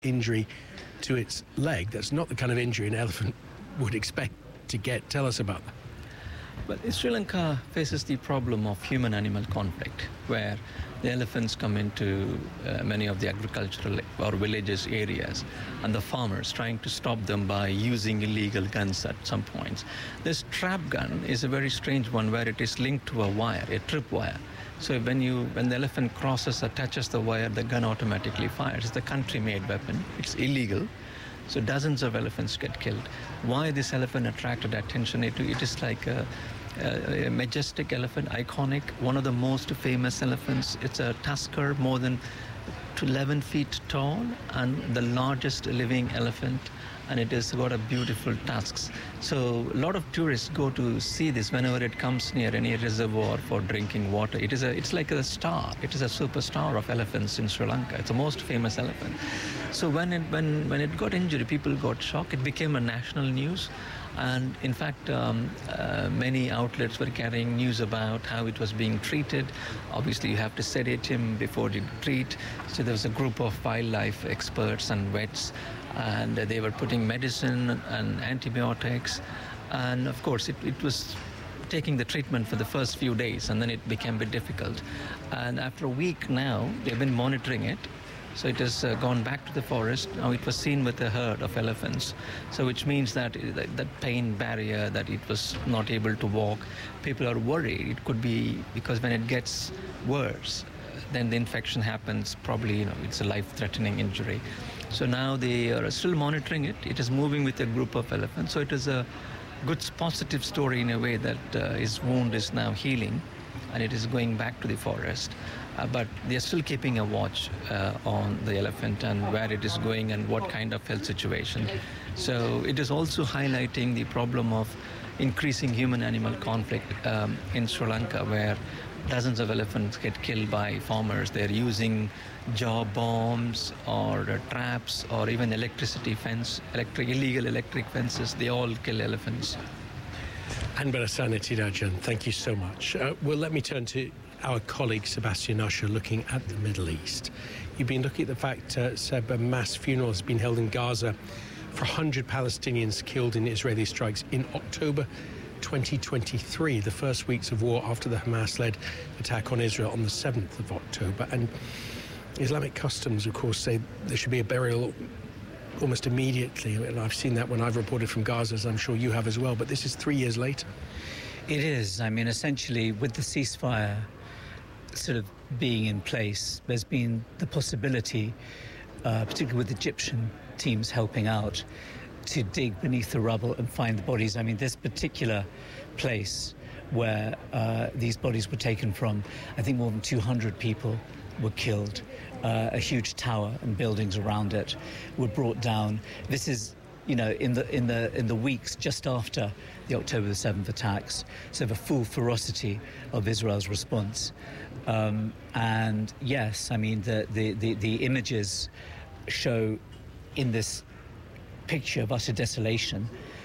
injury to its leg. That's not the kind of injury an elephant would expect to get. Tell us about that. Well, Sri Lanka faces the problem of human-animal conflict, where the elephants come into many of the agricultural or villages areas, and the farmers trying to stop them by using illegal guns at some points. This trap gun is a very strange one, where it is linked to a wire, a tripwire. So when the elephant crosses or touches the wire, the gun automatically fires. It's a country-made weapon. It's illegal. So dozens of elephants get killed. Why this elephant attracted attention? It is like a majestic elephant, iconic, one of the most famous elephants. It's a tusker, more than 11 feet tall, and the largest living elephant, and it has got a beautiful tusks. So a lot of tourists go to see this whenever it comes near any reservoir for drinking water. It's like a star. It is a superstar of elephants in Sri Lanka. It's the most famous elephant. So when it got injured, people got shocked. It became a national news. And in fact, many outlets were carrying news about how it was being treated. Obviously, you have to sedate him before you treat. So there was a group of wildlife experts and vets, and they were putting medicine and antibiotics. And of course, it was taking the treatment for the first few days, and then it became a bit difficult. And after a week now, they've been monitoring it. So it has gone back to the forest. Now it was seen with a herd of elephants. So which means that pain barrier, that it was not able to walk, people are worried. It could be because when it gets worse, then the infection happens. Probably, it's a life-threatening injury. So now they are still monitoring it. It is moving with a group of elephants. So it is a good positive story in a way, that his wound is now healing and it is going back to the forest. But they are still keeping a watch on the elephant and where it is going and what kind of health situation. So it is also highlighting the problem of increasing human-animal conflict in Sri Lanka, where dozens of elephants get killed by farmers. They're using jaw bombs or traps or even illegal electric fences. They all kill elephants. Anbarasana Tirajan, thank you so much. Well, let me turn to our colleague Sebastian Usher, looking at the Middle East. You've been looking at the fact, Seb, a mass funeral has been held in Gaza for 100 Palestinians killed in Israeli strikes in October 2023, the first weeks of war after the Hamas-led attack on Israel on the 7th of October. And Islamic customs, of course, say there should be a burial almost immediately. And I've seen that when I've reported from Gaza, as I'm sure you have as well. But this is 3 years later. It is. I mean, essentially, with the ceasefire sort of being in place, there's been the possibility, particularly with Egyptian teams helping out, to dig beneath the rubble and find the bodies. I mean, this particular place where these bodies were taken from, I think more than 200 people were killed. A huge tower and buildings around it were brought down. This is, in the weeks just after the October the 7th attacks, so the full ferocity of Israel's response. And yes, I mean, the images show in this picture of utter desolation,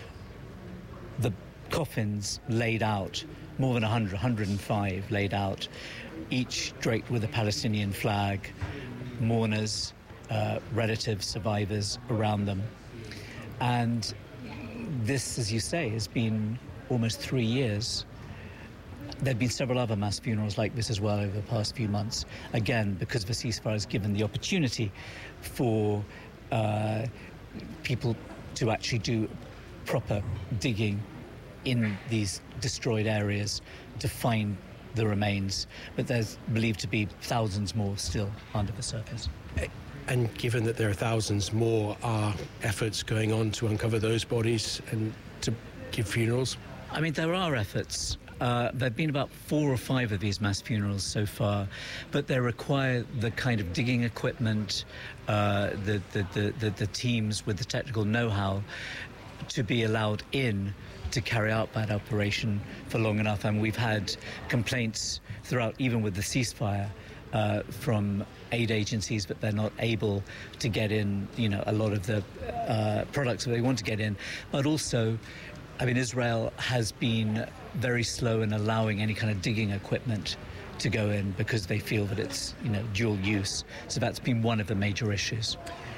the coffins laid out, more than 105 laid out, each draped with a Palestinian flag, mourners, relatives, survivors around them. And this, as you say, has been almost 3 years. There have been several other mass funerals like this as well over the past few months. Again, because the ceasefire has given the opportunity for people to actually do proper digging in these destroyed areas to find the remains. But there's believed to be thousands more still under the surface. And given that there are thousands more, are efforts going on to uncover those bodies and to give funerals? I mean, there are efforts. There have been about 4 or 5 of these mass funerals so far, but they require the kind of digging equipment, the teams with the technical know-how to be allowed in to carry out that operation for long enough. And we've had complaints throughout, even with the ceasefire, from aid agencies that they're not able to get in, a lot of the products that they want to get in. But also, I mean, Israel has been very slow in allowing any kind of digging equipment to go in because they feel that it's, dual use. So that's been one of the major issues.